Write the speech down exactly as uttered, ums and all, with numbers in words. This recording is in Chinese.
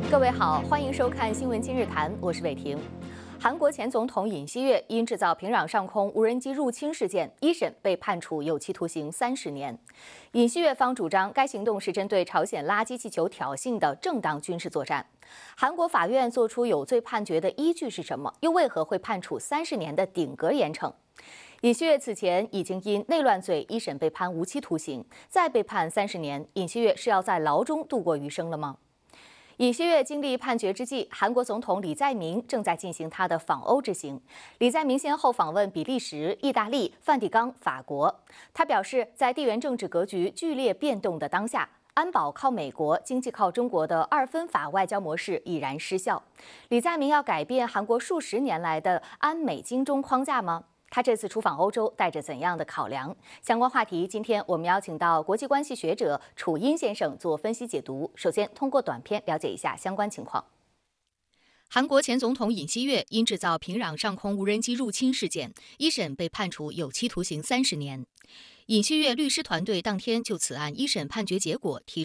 各位好，欢迎收看《新闻今日谈》，我是伟婷。韩国前总统尹锡悦因制造平壤上空无人机入侵事件，一审被判处有期徒刑三十年。尹锡悦方主张该行动是针对朝鲜垃圾气球挑衅的正当军事作战。韩国法院作出有罪判决的依据是什么？又为何会判处三十年的顶格严惩？尹锡悦此前已经因内乱罪一审被判无期徒刑，再被判三十年。尹锡悦是要在牢中度过余生了吗？尹锡悦经历判决之际，韩国总统李在明正在进行他的访欧之行。李在明先后访问比利时、意大利、梵蒂冈、法国。他表示，在地缘政治格局剧烈变动的当下，安保靠美国、经济靠中国的二分法外交模式已然失效。李在明要改变韩国数十年来的安美经中框架吗？他这次出访欧洲带着怎样的考量？相关话题，今天我们邀请到国际关系学者楚英先生做分析解读。首先，通过短片了解一下相关情况。韩国前总统尹锡悦因制造平壤上空无人机入侵事件，一审被判处有期徒刑三十年。尹锡悦律师团队当天就此案一审判决结果提